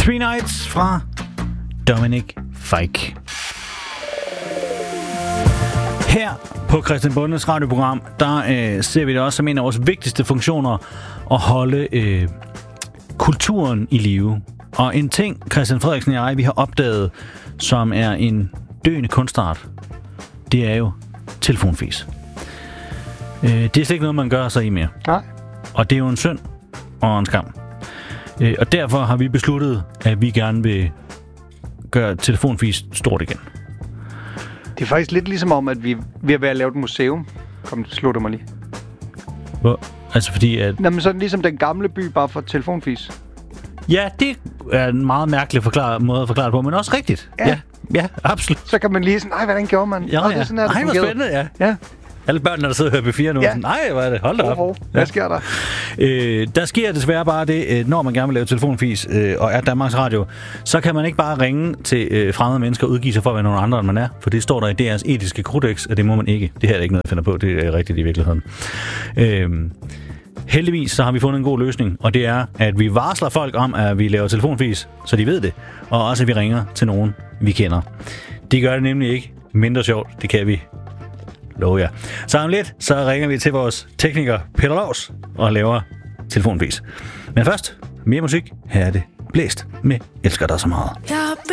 Three Nights fra Dominic Fike. Her på Christian Bondes radioprogram, der ser vi det også som en af vores vigtigste funktioner at holde kulturen i live. Og en ting, Christian Frederiksen og jeg, vi har opdaget, som er en døende kunstart, det er jo telefonfis. Det er slet ikke noget, man gør sig i mere. Nej. Og det er jo en synd og en skam. Og derfor har vi besluttet, at vi gerne vil gøre telefonfis stort igen. Det er faktisk lidt ligesom om, at vi er ved at lave et museum. Kom, slutter mig lige. Hvor? Altså fordi at... Jamen sådan ligesom den gamle by, bare for telefonfis. Ja, det er en meget mærkelig måde at forklare det på, men også rigtigt. Ja, absolut. Så kan man lige sådan, nej, hvordan gjorde man? Ja. Det er sådan her, det hvor spændende, ja. Alle børnene, der sidder og hører P4 nu, sådan, nej, hvad er det? Hold da op. Hvad sker der? Der sker desværre bare det, når man gerne vil lave telefonfis og er Danmarks Radio, så kan man ikke bare ringe til fremmede mennesker og udgive sig for at være nogen andre, end man er, for det står der i DR's etiske kodex, og det må man ikke. Det her er ikke noget, jeg finder på, det er rigtigt i virkeligheden. Heldigvis så har vi fundet en god løsning, og det er, at vi varsler folk om, at vi laver telefonfis, så de ved det, og også at vi ringer til nogen, vi kender. Det gør det nemlig ikke mindre sjovt, det kan vi love jer. Så om lidt, så ringer vi til vores tekniker Peter Laus og laver telefonfis. Men først, mere musik. Her er det Blæst med Elsker dig så meget.